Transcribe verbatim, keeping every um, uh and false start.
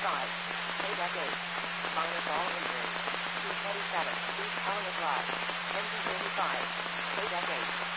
five. Payback eight. Minus all injuries. two twenty-seven. East Helena Drive. Engine thirty-five. Payback eight.